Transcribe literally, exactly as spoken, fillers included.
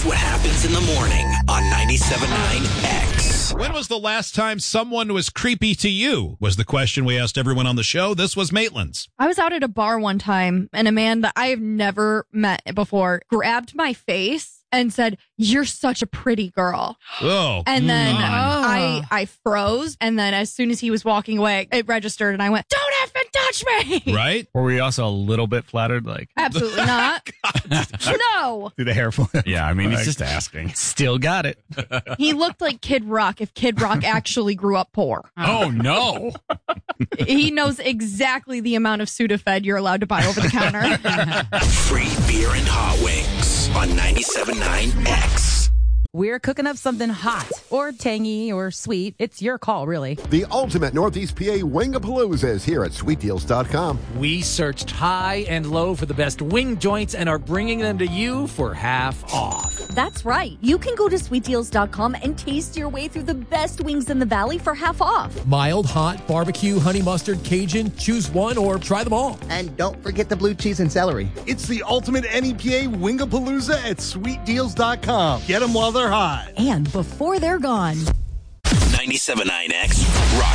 Here's what happens in the morning on ninety-seven point nine X. When was the last time someone was creepy to you? Was the question we asked everyone on the show. This was Maitland's. I was out at a bar one time, and a man that I have never met before grabbed my face and said, "You're such a pretty girl." Oh. And then mm. I I froze, and then as soon as he was walking away, it registered, and I went, "Don't effing touch me!" Right? Were we also a little bit flattered? Like, Absolutely not. No. do the hair flip? Yeah, I mean, Like, he's just asking. Still got it. He looked like Kid Rock if Kid Rock actually grew up poor. Oh, no. He knows exactly the amount of Sudafed you're allowed to buy over the counter. Free beer and hot wings on ninety-seven point nine X. We're cooking up something hot or tangy or sweet. It's your call, really. The ultimate Northeast P A Wingapalooza is here at sweet deals dot com. We searched high and low for the best wing joints and are bringing them to you for half off. That's right. You can go to sweet deals dot com and taste your way through the best wings in the valley for half off. Mild, hot, barbecue, honey mustard, Cajun. Choose one or try them all. And don't forget the blue cheese and celery. It's the ultimate N E P A Wingapalooza at sweet deals dot com. Get them while they're hot. And before they're gone. ninety-seven point nine X Rock.